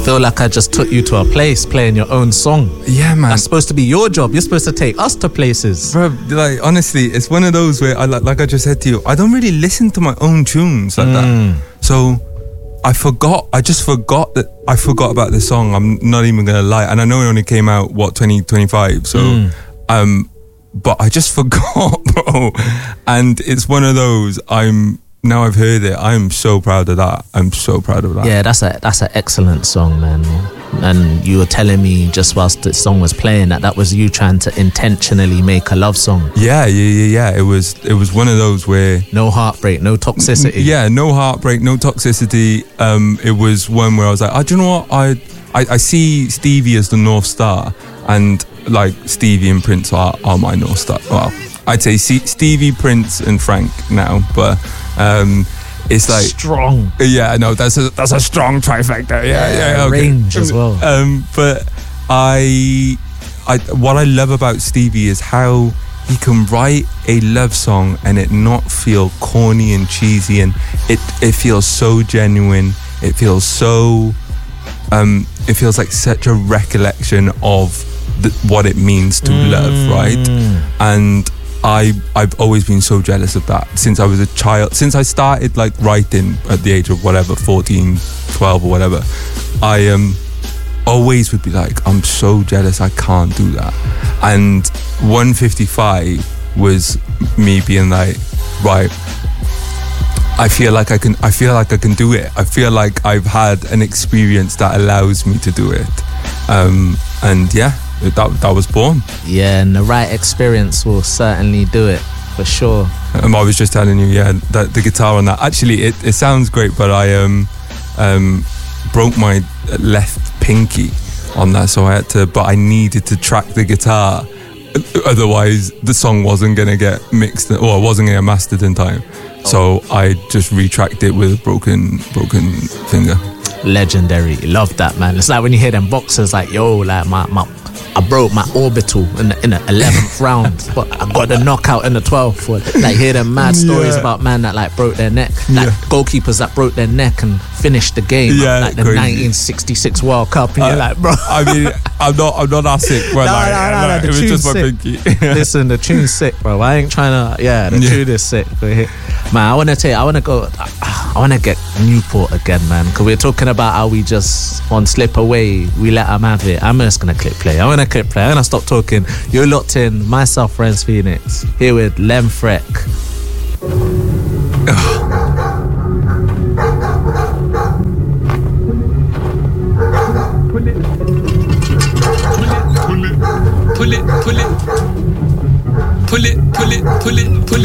feel like I just took you to a place playing your own song. Yeah, man. That's supposed to be your job. You're supposed to take us to places. Bro, like, honestly, it's one of those where, like I just said to you, I don't really listen to my own tunes like that. So I just forgot about the song. I'm not even going to lie. And I know it only came out, 2025. So, but I just forgot, bro. And it's one of those, now I've heard it, I'm so proud of that. Yeah, that's an excellent song, man. And you were telling me just whilst the song was playing that was you trying to intentionally make a love song. Yeah. It was one of those where no heartbreak, no toxicity. Yeah, no heartbreak, no toxicity. It was one where I was like, do you know what? I see Stevie as the North Star, and like Stevie and Prince are my North Star. Well, I'd say Stevie, Prince, and Frank now, but it's like strong. Yeah, no, that's a strong trifecta. Yeah, okay. Range as well. But what I love about Stevie is how he can write a love song and it not feel corny and cheesy, and it feels so genuine. It feels so it feels like such a recollection of what it means to love, right? And I've always been so jealous of that since I was a child. Since I started like writing at the age of 14, 12 or whatever, I always would be like, I'm so jealous, I can't do that. And 155 was me being like, right, I feel like I can do it. I feel like I've had an experience that allows me to do it. And yeah, that was born. Yeah, and the right experience will certainly do it, for sure. I was just telling you, that the guitar on that, actually it sounds great, but I broke my left pinky on that, so I needed to track the guitar, otherwise the song wasn't gonna get mixed, or it wasn't gonna get mastered in time. So I just retracked it with a broken finger. Legendary. Love that, man. It's like when you hear them boxers like, yo, like I broke my orbital in the 11th round, but I got the knockout in the 12th. Like, hear them mad stories about man that like broke their neck, like goalkeepers that broke their neck and finished the game, like the crazy. 1966 World Cup, and you're like, bro. I mean, I'm not that sick, bro. No, it was just my pinky. Listen, the tune's sick, bro. I ain't trying to. The tune is sick. Man, I want to get Newport again, man, because we're talking about how we just on Slip Away, we let them have it. I'm just gonna click play. I'm gonna stop talking. You're locked in. Myself, Friends Phoenix, here with Lem Freck. Pull it.